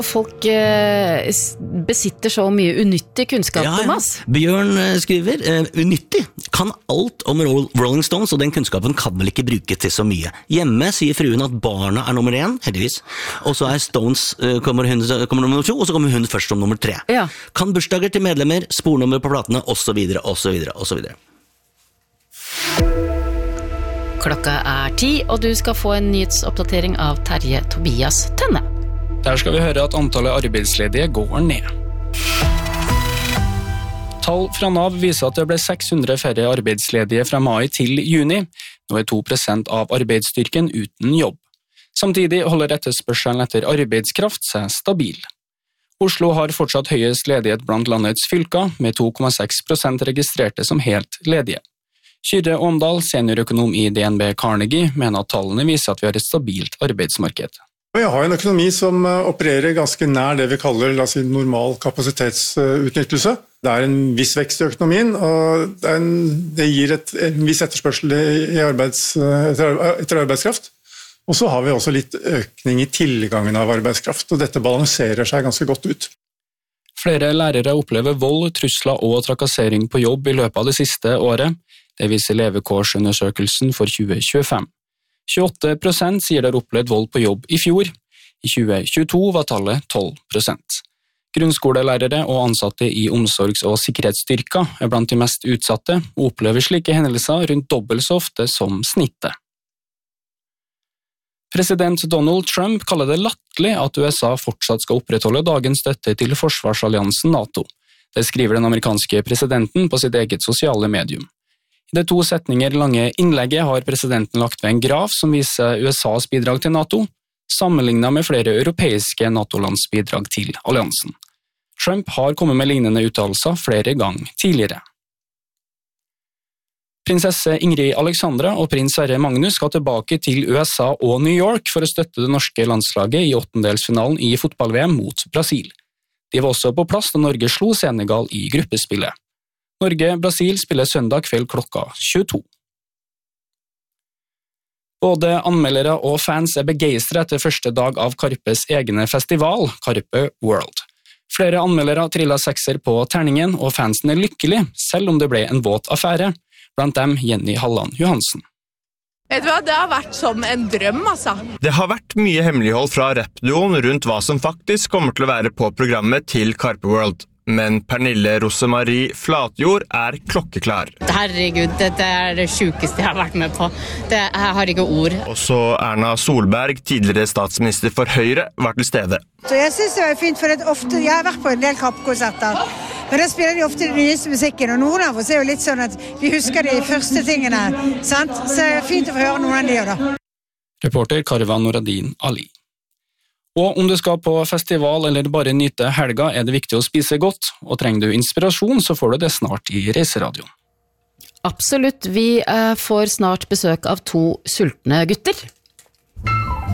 Folk besitter så mye unyttig kunnskap, Thomas. Bjørn skriver, unyttig kan alt om Rolling Stones, og den kunnskapen kan vel ikke bruke til så mye. Hjemme sier fruen at barna nummer 1, heldigvis, og så Stones kommer nummer 2, og så kommer hun først som nummer 3. Ja. Kan bursdager til medlemmer, spornummer på platene, og så videre, og så videre, og så videre. Klokka 10, og du skal få en nyhetsoppdatering av Terje Tobias Tønne. Der skal vi høre at antallet arbeidsledige går ned. Tall fra NAV viser at det ble 600 færre arbeidsledige fra mai til juni. Nå 2% av arbeidsstyrken uten jobb. Samtidig holder etterspørselen etter arbeidskraft seg stabil. Oslo har fortsatt høyest ledighet blant landets fylker, med 2,6% registrerte som helt ledige. Kyrre Åndal, seniorøkonom i DNB Carnegie, mener at tallene viser at vi har et stabilt arbeidsmarked. Vi har en økonomi som opererer ganske nær det vi kaller normal kapasitetsutnyttelse. Det en viss vekst i økonomien, og det gir en viss etterspørsel etter arbeidskraft. Og så har vi også litt økning i tilgangen av arbeidskraft, og dette balanserer seg ganske godt ut. Flere lærere opplever vold, trusler og trakassering på jobb i løpet av det siste året. Det viser levekårsundersøkelsen for 2025. 28% sier de har opplevd vold på jobb i fjor. I 2022 var tallet 12%. Grunnskolelærere og ansatte i omsorgs- og sikkerhetsstyrker blant de mest utsatte og opplever slike hendelser rundt dobbelt så ofte som snittet. President Donald Trump kaller det latterlig at USA fortsatt skal opprettholde dagens støtte til forsvarsalliansen NATO. Det skriver den amerikanske presidenten på sitt eget sosiale medium. I det 2 setninger lange innlegget har presidenten lagt ved en graf som viser USAs bidrag til NATO, sammenlignet med flere europeiske NATO-lands bidrag til alliansen. Trump har kommet med lignende uttalelser flere ganger tidligere. Prinsesse Ingrid Alexandra og prins Sverre Magnus skal tilbake til USA og New York for å støtte det norske landslaget i 8-delsfinalen i fotball-VM mot Brasil. De var også på plass da Norge slo Senegal i gruppespillet. Norge-Brasil spiller søndag kveld klokka 22. Både anmeldere og fans begeistret etter første dag av Karpes egne festival, Karpe World. Flere anmeldere trillet 6er på terningen, og fansen lykkelig, selv om det ble en våt affære. Blant dem Jenny Halland Johansen. Vet du hva, det har vært som en drøm, altså. Det har vært mye hemmelighold fra rappduoen rundt hva som faktisk kommer til å være på programmet til Karpe World. Men Pernille Rosemarie Flatjord klokkeklar. Herregud, dette det sjukeste jeg har vært med på. Jeg har ikke ord. Også Erna Solberg, tidligere statsminister for Høyre, var til stede. Så jeg synes det var fint, for ofte, jeg har vært på en del Karpe-konserter, men da spiller de ofte den nyeste musikken, og noen av oss jo litt sånn at vi husker de første tingene, sant? Så det fint å få høre noen av de da. Reporter Karva Noradin Ali. Og om du skal på festival eller bare nyte helga, det viktig å spise godt, og trenger du inspirasjon, så får du det snart i Reiseradioen. Absolutt, vi får snart besøk av 2 sultne gutter.